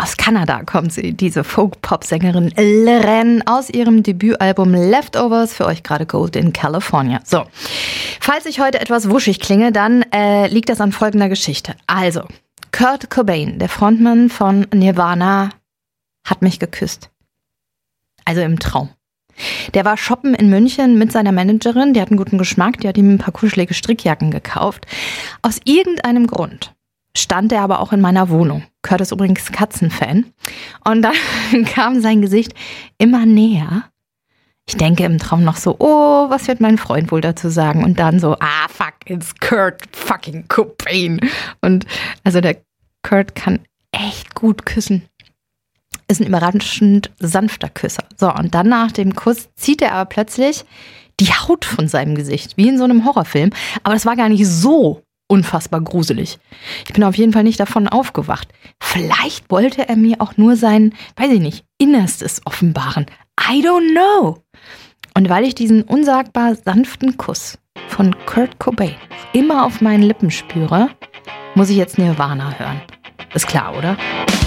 Aus Kanada kommt sie, diese Folk-Pop-Sängerin Lorraine aus ihrem Debütalbum Leftovers, für euch gerade Gold in California. So, falls ich heute etwas wuschig klinge, dann liegt das an folgender Geschichte. Also, Kurt Cobain, der Frontmann von Nirvana, hat mich geküsst. Also im Traum. Der war shoppen in München mit seiner Managerin, die hat einen guten Geschmack, die hat ihm ein paar kuschelige Strickjacken gekauft. Aus irgendeinem Grund stand er aber auch in meiner Wohnung. Kurt ist übrigens Katzenfan. Und dann kam sein Gesicht immer näher. Ich denke im Traum noch so, oh, was wird mein Freund wohl dazu sagen? Und dann so, fuck, it's Kurt fucking Cobain. Und also der Kurt kann echt gut küssen. Ist ein überraschend sanfter Küsser. So, und dann nach dem Kuss zieht er aber plötzlich die Haut von seinem Gesicht, wie in so einem Horrorfilm. Aber das war gar nicht so unfassbar gruselig. Ich bin auf jeden Fall nicht davon aufgewacht. Vielleicht wollte er mir auch nur sein, weiß ich nicht, Innerstes offenbaren. I don't know. Und weil ich diesen unsagbar sanften Kuss von Kurt Cobain immer auf meinen Lippen spüre, muss ich jetzt Nirvana hören. Ist klar, oder?